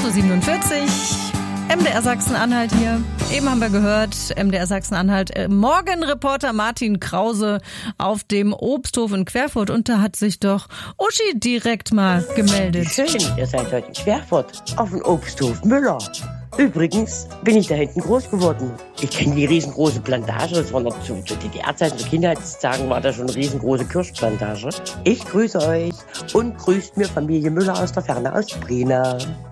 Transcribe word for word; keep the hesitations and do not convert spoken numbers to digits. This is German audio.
acht Uhr siebenundvierzig. M D R Sachsen-Anhalt hier. Eben haben wir gehört, M D R Sachsen-Anhalt, äh, Morgenreporter Martin Krause auf dem Obsthof in Querfurt. Und da hat sich doch Uschi direkt mal gemeldet. Schön, ihr seid heute in Querfurt auf dem Obsthof Müller. Übrigens bin ich da hinten groß geworden. Ich kenne die riesengroße Plantage. Das war noch zu, zu D D R-Zeiten, zu Kindheitstagen war da schon eine riesengroße Kirschplantage. Ich grüße euch und grüßt mir Familie Müller aus der Ferne, aus Brena.